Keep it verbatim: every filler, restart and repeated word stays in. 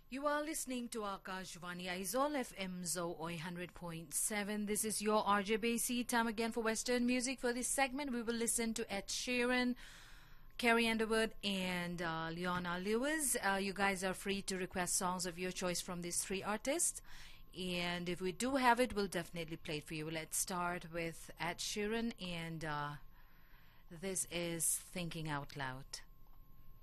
You are listening to Akashvani Aizol F M Zo one hundred point seven. This is your R J Basie. Time again for Western music. For this segment, we will listen to Ed Sheeran, Carrie Underwood, and uh, Leona Lewis. Uh, you guys are free to request songs of your choice from these three artists. And if we do have it, we'll definitely play it for you. Let's start with Ed Sheeran, and uh, this is Thinking Out Loud.